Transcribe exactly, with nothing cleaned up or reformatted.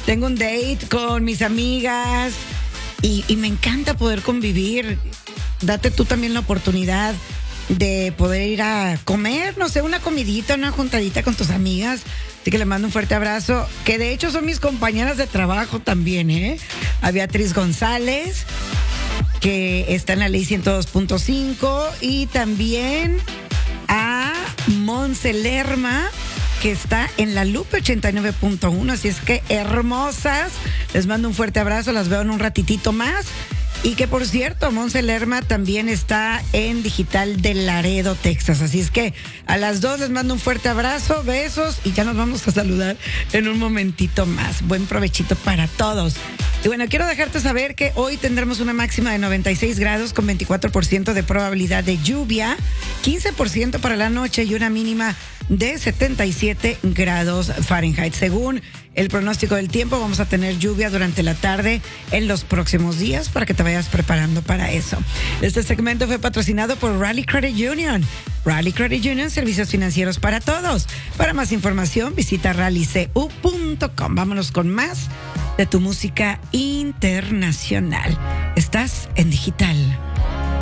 tengo un date con mis amigas y, y me encanta poder convivir. Date tú también la oportunidad de poder ir a comer, no sé, una comidita, una juntadita con tus amigas. Así que le mando un fuerte abrazo, que de hecho son mis compañeras de trabajo también, ¿eh? A Beatriz González, que está en la ley ciento dos punto cinco, y también a Monse Lerma, que está en la Lupe ochenta y nueve punto uno. Así es que, hermosas, les mando un fuerte abrazo, las veo en un ratitito más. Y que, por cierto, Monse Lerma también está en Digital de Laredo, Texas. Así es que a las dos les mando un fuerte abrazo, besos, y ya nos vamos a saludar en un momentito más. Buen provechito para todos. Y bueno, quiero dejarte saber que hoy tendremos una máxima de noventa y seis grados con veinticuatro por ciento de probabilidad de lluvia, quince por ciento para la noche y una mínima de setenta y siete grados Fahrenheit. Según el pronóstico del tiempo, vamos a tener lluvia durante la tarde en los próximos días para que te vayas preparando para eso. Este segmento fue patrocinado por Raleigh Credit Union. Raleigh Credit Union, servicios financieros para todos. Para más información, visita raleigh c u punto com. Vámonos con más de tu música internacional. Estás en Digital.